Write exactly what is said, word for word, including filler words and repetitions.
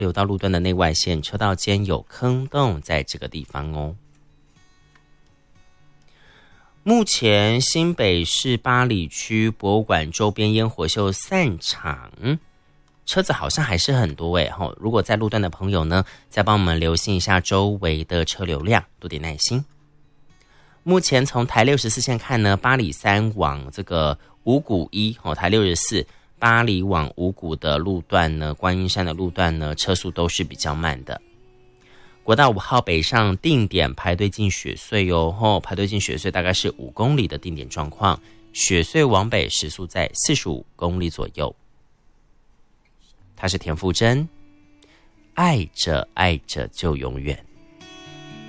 流到路段的内外线车道间有坑洞，在这个地方哦。目前新北市八里区博物馆周边烟火秀散场，车子好像还是很多诶。如果在路段的朋友呢，再帮我们留心一下周围的车流量，多点耐心。目前从台六十四线看呢，八里三往这个五股一，台六十四八里往五股的路段呢，观音山的路段呢，车速都是比较慢的。国道五号北上定点排队进雪隧哦，吼，排队进雪隧大概是五公里的定点状况，雪隧往北时速在四十五公里左右。他是田馥甄，爱着爱着就永远。